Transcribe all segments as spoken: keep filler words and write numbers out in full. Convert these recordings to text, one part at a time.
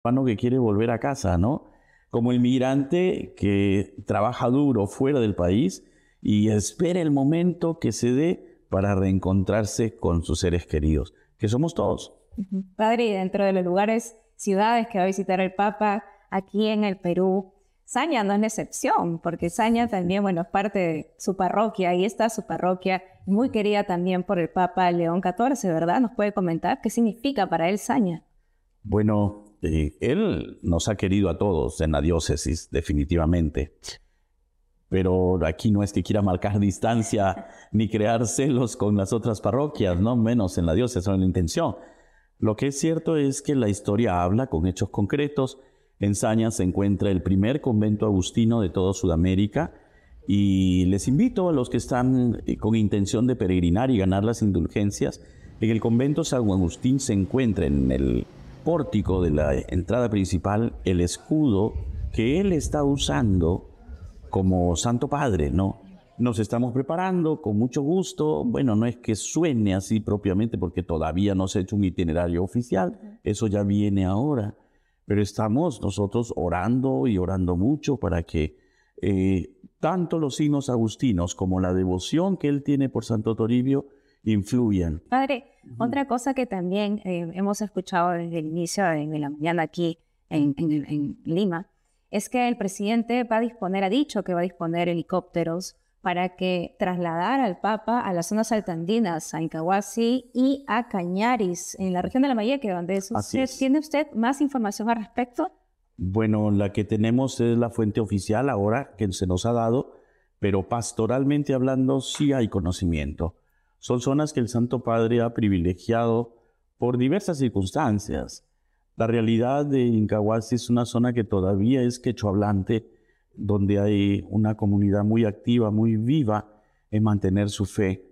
peruano que quiere volver a casa, ¿no? Como el migrante que trabaja duro fuera del país y espera el momento que se dé para reencontrarse con sus seres queridos, que somos todos. Ujú. Padre, y dentro de los lugares, ciudades que va a visitar el Papa aquí en el Perú, Saña no es la excepción, porque Saña también, bueno, es parte de su parroquia, ahí está su parroquia, muy querida también por el Papa León catorce, ¿verdad? ¿Nos puede comentar qué significa para él Saña? Bueno, eh, él nos ha querido a todos en la diócesis, definitivamente. Pero aquí no es que quiera marcar distancia ni crear celos con las otras parroquias, no menos en la diócesis, no es la intención. Lo que es cierto es que la historia habla con hechos concretos. En Saña se encuentra el primer convento agustino de toda Sudamérica y les invito a los que están eh, con intención de peregrinar y ganar las indulgencias. En el convento San Agustín se encuentra en el pórtico de la entrada principal el escudo que él está usando como Santo Padre, ¿no? Nos estamos preparando con mucho gusto. Bueno, no es que suene así propiamente porque todavía no se ha hecho un itinerario oficial, eso ya viene ahora, pero estamos nosotros orando y orando mucho para que eh, tanto los signos agustinos como la devoción que él tiene por Santo Toribio influyan. Padre, otra cosa que también eh, hemos escuchado desde el inicio de, de la mañana aquí en, en, en Lima, es que el presidente va a disponer, ha dicho que va a disponer helicópteros para que trasladar al Papa a las zonas altoandinas, a Incahuasi y a Cañaris, en la región de Lambayeque, donde es Así usted. es. ¿Tiene usted más información al respecto? Bueno, la que tenemos es la fuente oficial ahora que se nos ha dado, pero pastoralmente hablando sí hay conocimiento. Son zonas que el Santo Padre ha privilegiado por diversas circunstancias. La realidad de Incahuasi es una zona que todavía es quechohablante, donde hay una comunidad muy activa, muy viva en mantener su fe.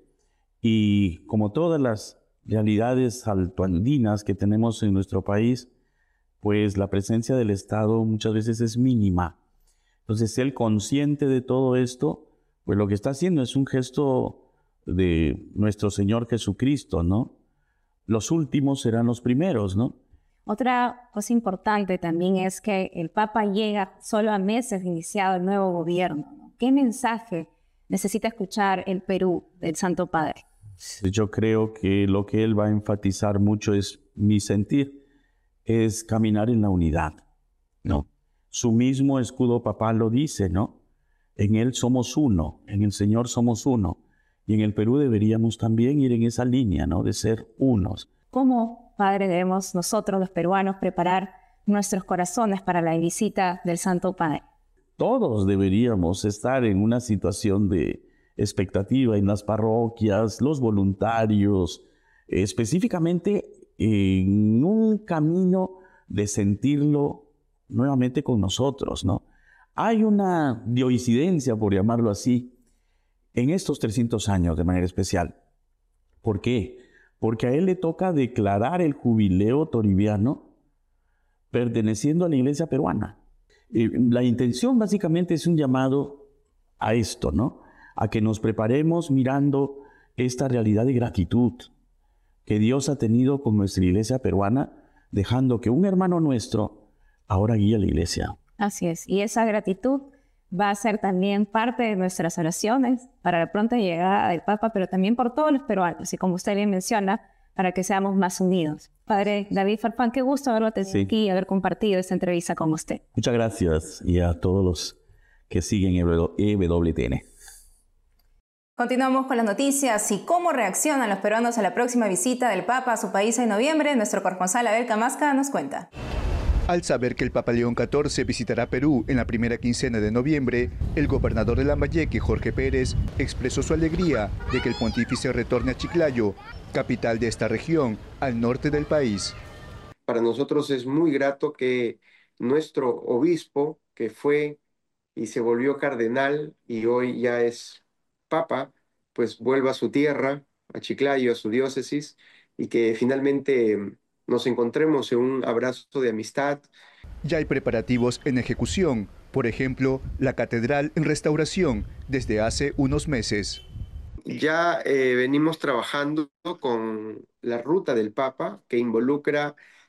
Y como todas las realidades altoandinas que tenemos en nuestro país, pues la presencia del Estado muchas veces es mínima. Entonces, él consciente de todo esto, pues lo que está haciendo es un gesto de nuestro Señor Jesucristo, ¿no? Los últimos serán los primeros, ¿no? Otra cosa importante también es que el Papa llega solo a meses de iniciado el nuevo gobierno. ¿Qué mensaje necesita escuchar el Perú del Santo Padre? Yo creo que lo que él va a enfatizar mucho es mi sentir, es caminar en la unidad, ¿no? Su mismo escudo papal lo dice, ¿no? En él somos uno, en el Señor somos uno. Y en el Perú deberíamos también ir en esa línea, ¿no? De ser unos. ¿Cómo, Padre, debemos nosotros los peruanos preparar nuestros corazones para la visita del Santo Padre? Todos deberíamos estar en una situación de expectativa en las parroquias, los voluntarios, específicamente en un camino de sentirlo nuevamente con nosotros, ¿no? Hay una dioincidencia, por llamarlo así, en estos trescientos años de manera especial. ¿Por qué? Porque a él le toca declarar el jubileo toribiano perteneciendo a la iglesia peruana. Eh, la intención básicamente es un llamado a esto, ¿no? A que nos preparemos mirando esta realidad de gratitud que Dios ha tenido con nuestra iglesia peruana, dejando que un hermano nuestro ahora guíe a la iglesia. Así es, y esa gratitud va a ser también parte de nuestras oraciones para la pronta llegada del Papa, pero también por todos los peruanos, y como usted bien menciona, para que seamos más unidos. Padre David Farfán, qué gusto haberlo tenido Sí. aquí y haber compartido esta entrevista con usted. Muchas gracias y a todos los que siguen E W T N. Continuamos con las noticias y cómo reaccionan los peruanos a la próxima visita del Papa a su país en noviembre. Nuestro corresponsal Abel Camasca nos cuenta. Al saber que el Papa León catorce visitará Perú en la primera quincena de noviembre, el gobernador de Lambayeque, Jorge Pérez, expresó su alegría de que el pontífice retorne a Chiclayo, capital de esta región, al norte del país. Para nosotros es muy grato que nuestro obispo, que fue y se volvió cardenal y hoy ya es papa, pues vuelva a su tierra, a Chiclayo, a su diócesis, y que finalmente nos encontremos en un abrazo de amistad. Ya hay preparativos en ejecución, por ejemplo, la catedral en restauración desde hace unos meses. Ya eh, venimos trabajando con la ruta del Papa, que involucra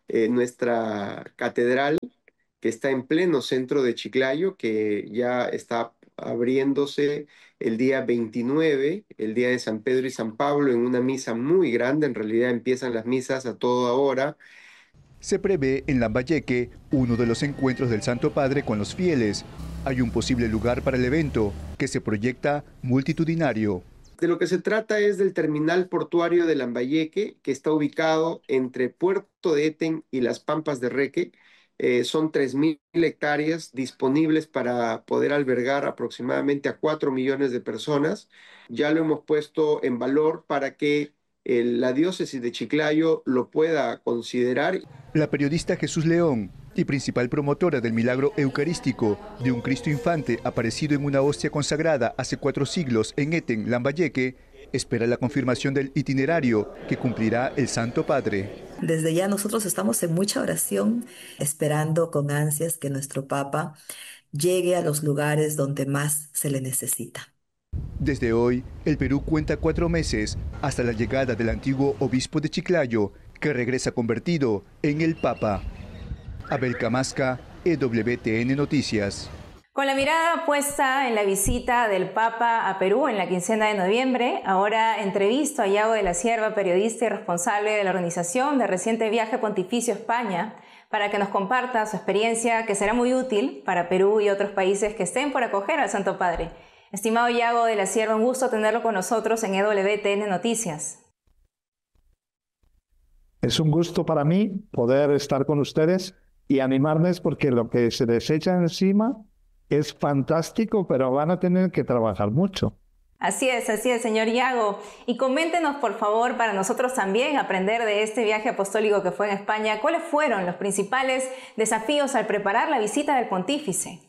eh, nuestra catedral, que está en pleno centro de Chiclayo, que ya está abriéndose el día veintinueve, el día de San Pedro y San Pablo, en una misa muy grande. En realidad empiezan las misas a toda hora. Se prevé en Lambayeque uno de los encuentros del Santo Padre con los fieles. Hay un posible lugar para el evento, que se proyecta multitudinario. De lo que se trata es del terminal portuario de Lambayeque, que está ubicado entre Puerto de Eten y las Pampas de Reque. Eh, son tres mil hectáreas disponibles para poder albergar aproximadamente a cuatro millones de personas. Ya lo hemos puesto en valor para que eh, la diócesis de Chiclayo lo pueda considerar. La periodista Jesús León, y principal promotora del milagro eucarístico de un Cristo infante aparecido en una hostia consagrada hace cuatro siglos en Eten, Lambayeque, espera la confirmación del itinerario que cumplirá el Santo Padre. Desde ya nosotros estamos en mucha oración, esperando con ansias que nuestro Papa llegue a los lugares donde más se le necesita. Desde hoy, el Perú cuenta cuatro meses hasta la llegada del antiguo obispo de Chiclayo, que regresa convertido en el Papa. Abel Camasca, E W T N Noticias. Con la mirada puesta en la visita del Papa a Perú en la quincena de noviembre, ahora entrevisto a Yago de la Cierva, periodista y responsable de la organización del reciente viaje pontificio a España, para que nos comparta su experiencia, que será muy útil para Perú y otros países que estén por acoger al Santo Padre. Estimado Yago de la Cierva, un gusto tenerlo con nosotros en E W T N Noticias. Es un gusto para mí poder estar con ustedes y animarles, porque lo que se les echa encima es fantástico, pero van a tener que trabajar mucho. Así es, así es, señor Yago. Y coméntenos, por favor, para nosotros también aprender de este viaje apostólico que fue en España, ¿cuáles fueron los principales desafíos al preparar la visita del pontífice?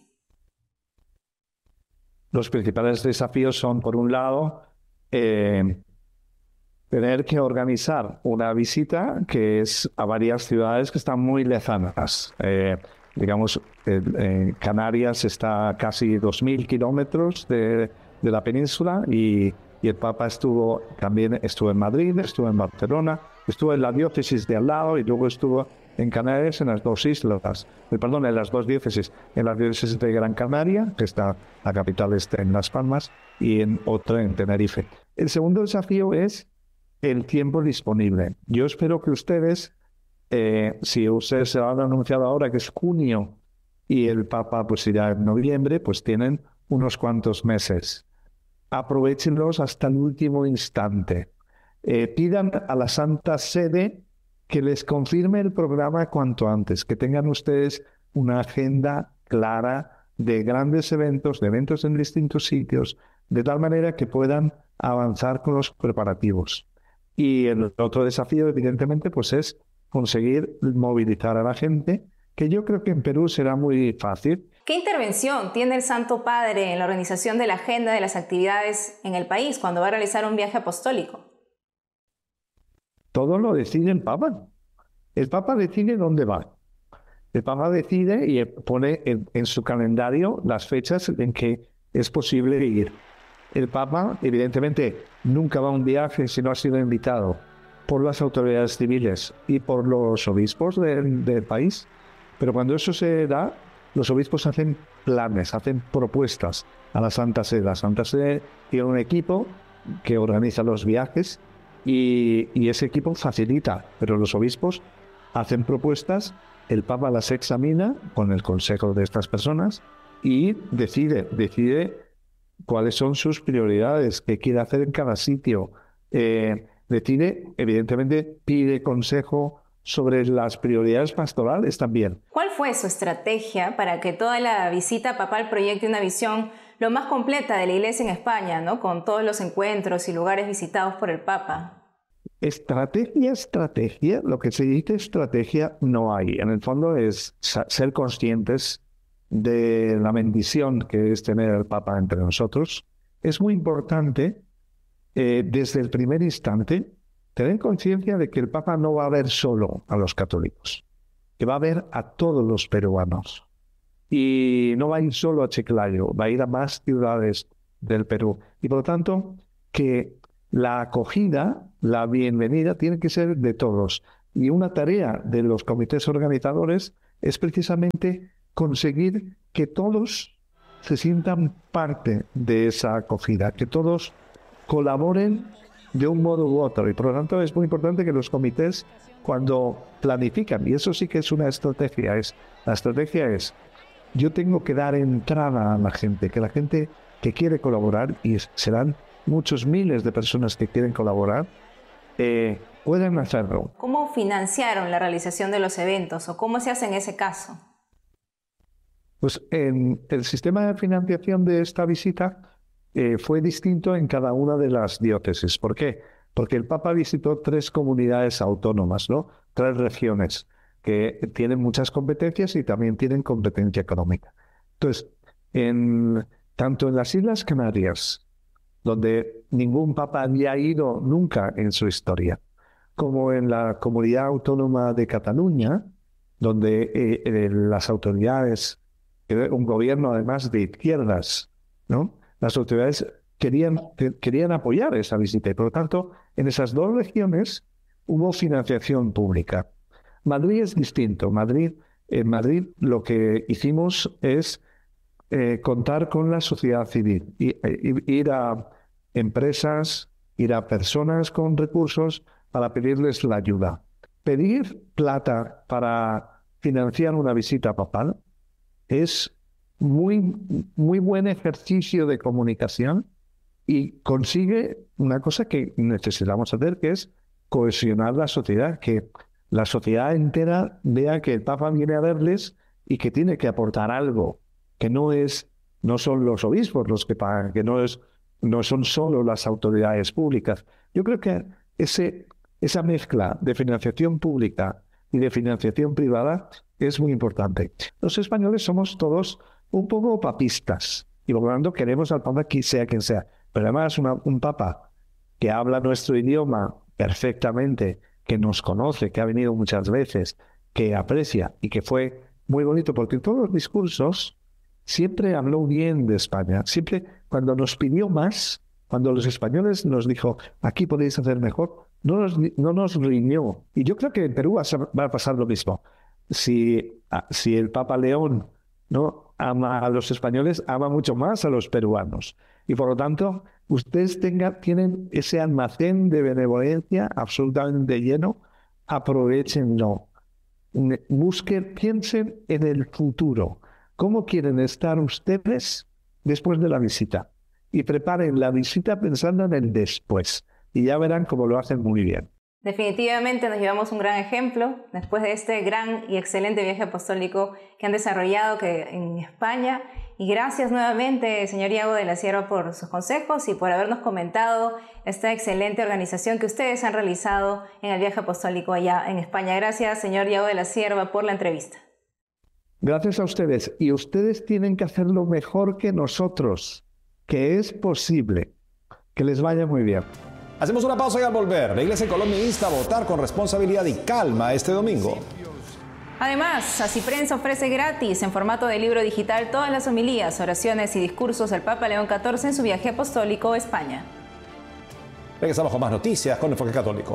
Los principales desafíos son, por un lado, eh, tener que organizar una visita que es a varias ciudades que están muy lejanas. Eh, digamos, eh, eh, Canarias está a casi dos mil kilómetros de, de la península y, y el Papa estuvo también estuvo en Madrid, estuvo en Barcelona, estuvo en la diócesis de al lado y luego estuvo en Canarias, en las dos islas, eh, perdón, en las dos diócesis, en la diócesis de Gran Canaria, que está, la capital está en Las Palmas, y en otra en Tenerife. El segundo desafío es el tiempo disponible. Yo espero que ustedes, eh, si ustedes se han anunciado ahora que es junio y el Papa pues irá en noviembre, pues tienen unos cuantos meses. Aprovéchenlos hasta el último instante. Eh, pidan a la Santa Sede que les confirme el programa cuanto antes, que tengan ustedes una agenda clara de grandes eventos, de eventos en distintos sitios, de tal manera que puedan avanzar con los preparativos. Y el otro desafío, evidentemente, pues es conseguir movilizar a la gente, que yo creo que en Perú será muy fácil. ¿Qué intervención tiene el Santo Padre en la organización de la agenda de las actividades en el país cuando va a realizar un viaje apostólico? Todo lo decide el Papa. El Papa decide dónde va. El Papa decide y pone en, en su calendario las fechas en que es posible ir. El Papa, evidentemente, nunca va a un viaje si no ha sido invitado por las autoridades civiles y por los obispos del, del país. Pero cuando eso se da, los obispos hacen planes, hacen propuestas a la Santa Sede. La Santa Sede tiene un equipo que organiza los viajes y, y ese equipo facilita, pero los obispos hacen propuestas, el Papa las examina con el consejo de estas personas y decide, decide cuáles son sus prioridades, qué quiere hacer en cada sitio. Eh, decide, evidentemente, pide consejo sobre las prioridades pastorales también. ¿Cuál fue su estrategia para que toda la visita papal proyecte una visión lo más completa de la Iglesia en España, ¿no? Con todos los encuentros y lugares visitados por el Papa? Estrategia, estrategia, lo que se dice estrategia no hay. En el fondo es ser conscientes de la bendición que es tener al Papa entre nosotros. Es muy importante, eh, desde el primer instante, tener conciencia de que el Papa no va a ver solo a los católicos, que va a ver a todos los peruanos. Y no va a ir solo a Chiclayo, va a ir a más ciudades del Perú. Y por lo tanto, que la acogida, la bienvenida, tiene que ser de todos. Y una tarea de los comités organizadores es precisamente conseguir que todos se sientan parte de esa acogida, que todos colaboren de un modo u otro. Y por lo tanto es muy importante que los comités, cuando planifican, y eso sí que es una estrategia, es, la estrategia es, yo tengo que dar entrada a la gente, que la gente que quiere colaborar, y serán muchos miles de personas que quieren colaborar, eh, pueden hacerlo. ¿Cómo financiaron la realización de los eventos o cómo se hace en ese caso? Pues en el sistema de financiación de esta visita eh, fue distinto en cada una de las diócesis. ¿Por qué? Porque el Papa visitó tres comunidades autónomas, ¿no? Tres regiones que tienen muchas competencias y también tienen competencia económica. Entonces, en, tanto en las Islas Canarias, donde ningún papa había ido nunca en su historia, como en la comunidad autónoma de Cataluña, donde eh, eh, las autoridades, un gobierno además de izquierdas, ¿no? Las autoridades querían, querían apoyar esa visita y por lo tanto en esas dos regiones hubo financiación pública. Madrid es distinto. Madrid, en Madrid lo que hicimos es eh, contar con la sociedad civil, y, y, ir a empresas, ir a personas con recursos para pedirles la ayuda. Pedir plata para financiar una visita papal es muy, muy buen ejercicio de comunicación y consigue una cosa que necesitamos hacer, que es cohesionar la sociedad, que la sociedad entera vea que el Papa viene a verles y que tiene que aportar algo, que no es, no son los obispos los que pagan, que no, es, no son solo las autoridades públicas. Yo creo que ese, esa mezcla de financiación pública y de financiación privada es muy importante. Los españoles somos todos un poco papistas y por lo tanto queremos al Papa que sea quien sea, pero además una, un Papa que habla nuestro idioma perfectamente, que nos conoce, que ha venido muchas veces, que aprecia y que fue muy bonito porque en todos los discursos siempre habló bien de España, siempre cuando nos pidió más, cuando los españoles nos dijo aquí podéis hacer mejor, no nos, no nos riñó. Y yo creo que en Perú va a pasar lo mismo. Si, si el Papa León no ama a los españoles, ama mucho más a los peruanos. Y por lo tanto, ustedes tengan, tienen ese almacén de benevolencia absolutamente lleno, aprovechenlo. Busquen, piensen en el futuro. ¿Cómo quieren estar ustedes después de la visita? Y preparen la visita pensando en el después. Y ya verán cómo lo hacen muy bien. Definitivamente nos llevamos un gran ejemplo después de este gran y excelente viaje apostólico que han desarrollado que en España. Y gracias nuevamente, señor Yago de la Sierva, por sus consejos y por habernos comentado esta excelente organización que ustedes han realizado en el viaje apostólico allá en España. Gracias, señor Yago de la Sierva, por la entrevista. Gracias a ustedes. Y ustedes tienen que hacerlo mejor que nosotros, que es posible. Que les vaya muy bien. Hacemos una pausa y al volver, la Iglesia en Colombia insta a votar con responsabilidad y calma este domingo. Además, Así Prensa ofrece gratis en formato de libro digital todas las homilías, oraciones y discursos del Papa León catorce en su viaje apostólico a España. Regresamos con más noticias con Enfoque Católico.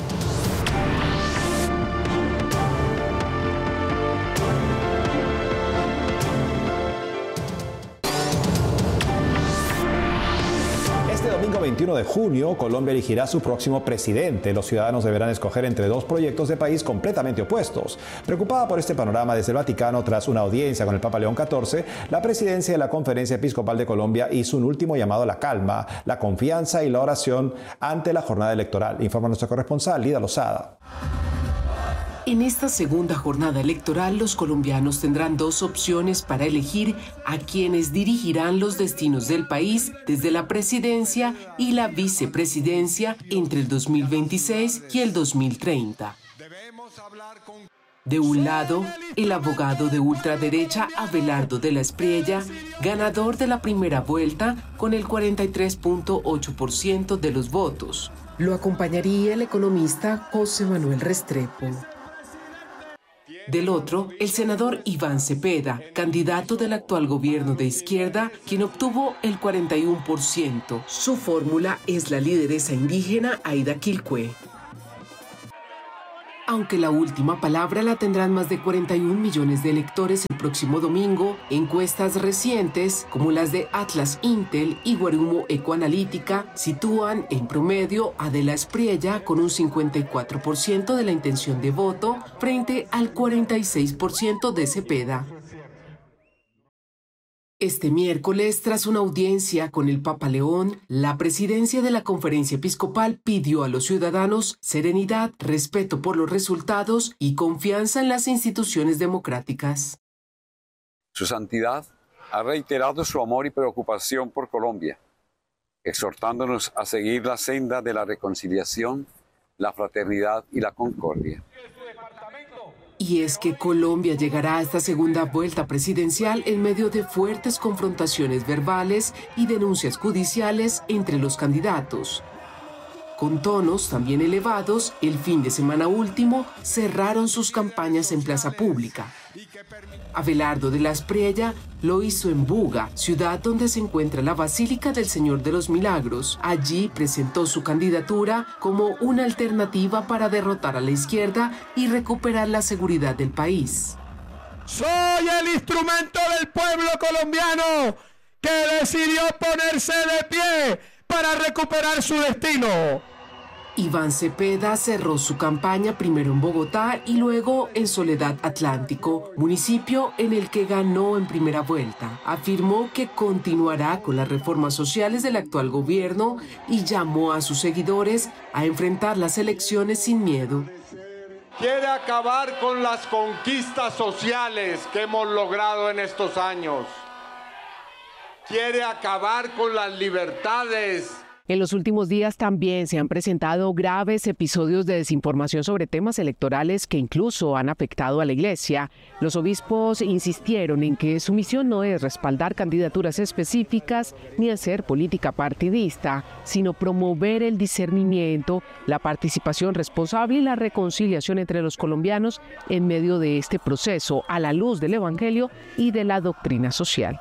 veintiuno de junio, Colombia elegirá su próximo presidente. Los ciudadanos deberán escoger entre dos proyectos de país completamente opuestos. Preocupada por este panorama desde el Vaticano, tras una audiencia con el Papa León catorce, la presidencia de la Conferencia Episcopal de Colombia hizo un último llamado a la calma, la confianza y la oración ante la jornada electoral. Informa nuestra corresponsal, Lida Lozada. En esta segunda jornada electoral, los colombianos tendrán dos opciones para elegir a quienes dirigirán los destinos del país desde la presidencia y la vicepresidencia entre el dos mil veintiséis y el dos mil treinta. De un lado, el abogado de ultraderecha Abelardo de la Espriella, ganador de la primera vuelta con el cuarenta y tres punto ocho por ciento de los votos. Lo acompañaría el economista José Manuel Restrepo. Del otro, el senador Iván Cepeda, candidato del actual gobierno de izquierda, quien obtuvo el cuarenta y uno por ciento. Su fórmula es la lideresa indígena Aida Quilcue. Aunque la última palabra la tendrán más de cuarenta y un millones de electores el próximo domingo, encuestas recientes, como las de Atlas Intel y Guarumo Ecoanalítica, sitúan en promedio a De la Espriella con un cincuenta y cuatro por ciento de la intención de voto frente al cuarenta y seis por ciento de Cepeda. Este miércoles, tras una audiencia con el Papa León, la presidencia de la Conferencia Episcopal pidió a los ciudadanos serenidad, respeto por los resultados y confianza en las instituciones democráticas. Su Santidad ha reiterado su amor y preocupación por Colombia, exhortándonos a seguir la senda de la reconciliación, la fraternidad y la concordia. Y es que Colombia llegará a esta segunda vuelta presidencial en medio de fuertes confrontaciones verbales y denuncias judiciales entre los candidatos. Con tonos también elevados, el fin de semana último cerraron sus campañas en plaza pública. Abelardo de la Espriella lo hizo en Buga, ciudad donde se encuentra la Basílica del Señor de los Milagros. Allí presentó su candidatura como una alternativa para derrotar a la izquierda y recuperar la seguridad del país. Soy el instrumento del pueblo colombiano que decidió ponerse de pie para recuperar su destino. Iván Cepeda cerró su campaña primero en Bogotá y luego en Soledad Atlántico, municipio en el que ganó en primera vuelta. Afirmó que continuará con las reformas sociales del actual gobierno y llamó a sus seguidores a enfrentar las elecciones sin miedo. Quiere acabar con las conquistas sociales que hemos logrado en estos años. Quiere acabar con las libertades. En los últimos días también se han presentado graves episodios de desinformación sobre temas electorales que incluso han afectado a la Iglesia. Los obispos insistieron en que su misión no es respaldar candidaturas específicas ni hacer política partidista, sino promover el discernimiento, la participación responsable y la reconciliación entre los colombianos en medio de este proceso, a la luz del Evangelio y de la doctrina social.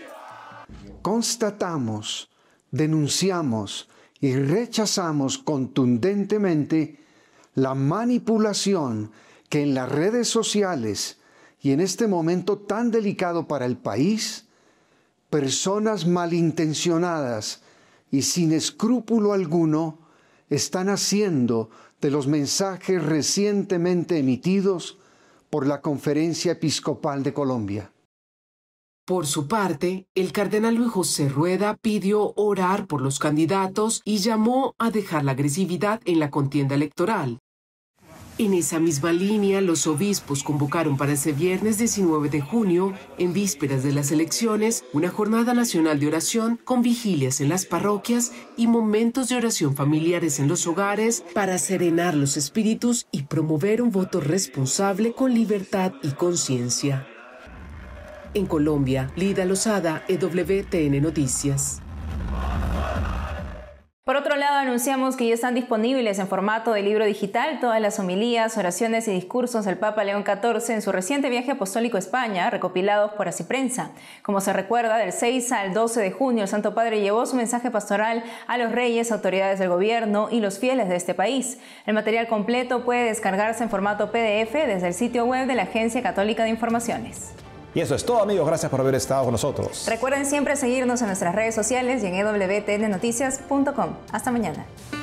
Constatamos, denunciamos y rechazamos contundentemente la manipulación que en las redes sociales y en este momento tan delicado para el país, personas malintencionadas y sin escrúpulo alguno están haciendo de los mensajes recientemente emitidos por la Conferencia Episcopal de Colombia. Por su parte, el cardenal Luis José Rueda pidió orar por los candidatos y llamó a dejar la agresividad en la contienda electoral. En esa misma línea, los obispos convocaron para ese viernes diecinueve de junio, en vísperas de las elecciones, una jornada nacional de oración con vigilias en las parroquias y momentos de oración familiares en los hogares para serenar los espíritus y promover un voto responsable con libertad y conciencia. En Colombia, Lida Lozada, E W T N Noticias. Por otro lado, anunciamos que ya están disponibles en formato de libro digital todas las homilías, oraciones y discursos del Papa León catorce en su reciente viaje apostólico a España, recopilados por Asiprensa. Como se recuerda, del seis al doce de junio, el Santo Padre llevó su mensaje pastoral a los reyes, autoridades del gobierno y los fieles de este país. El material completo puede descargarse en formato P D F desde el sitio web de la Agencia Católica de Informaciones. Y eso es todo, amigos. Gracias por haber estado con nosotros. Recuerden siempre seguirnos en nuestras redes sociales y en e w t n noticias punto com. Hasta mañana.